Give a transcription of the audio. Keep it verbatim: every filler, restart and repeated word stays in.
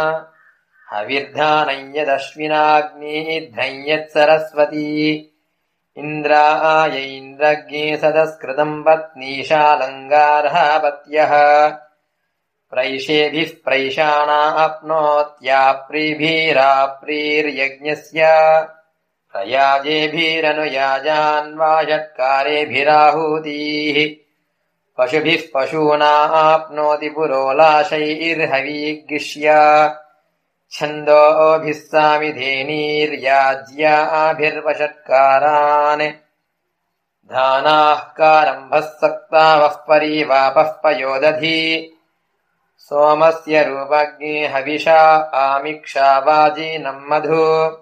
हविर्धानं यदश्विनाग्निध्रं यत्सरस्वती इन्द्राय इन्द्रज्ञे सदस्कृतं पत्नीशालङ्गारः पत्यः प्रैषेभिः प्रैषाणाप्नोत्याप्रीभिराप्रीर्यज्ञस्य प्रयाजेभिरनुयाजान्वाषट्कारेभिराहूतीः पशुभिः पशूनाप्नोति पुरोलाशैर्हवीग्ष्य छन्दोभिः सामिधेनीर्याज्याभिर्वषट्कारान् धानाः कारम्भः सक्तावः परीवापः पयोदधी सोमस्य रूपज्ञे हविषा आमिक्षा वाजीनं मधु